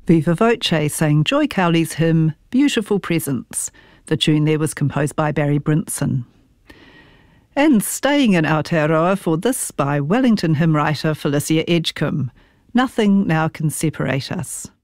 Viva Voce sang Joy Cowley's hymn, Beautiful Presence. The tune there was composed by Barry Brinson. And staying in Aotearoa for this by Wellington hymn writer Felicia Edgecombe, Nothing Now Can Separate Us.